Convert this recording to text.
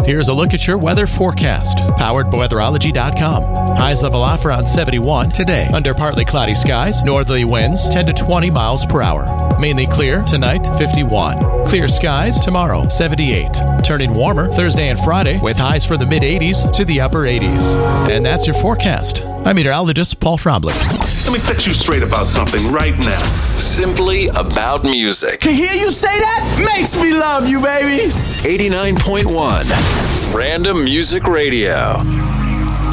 Here's a look at your weather forecast, powered by weatherology.com. Highs level off around 71 today. Under partly cloudy skies, northerly winds 10 to 20 miles per hour. Mainly clear tonight, 51. Clear skies tomorrow, 78. Turning warmer Thursday and Friday with highs from the mid-80s to the upper 80s. And that's your forecast. I'm meteorologist Paul Fromblick. Let me set you straight about something right now. Simply about music. To hear you say that makes me love you, baby. 89.1 Random Music Radio.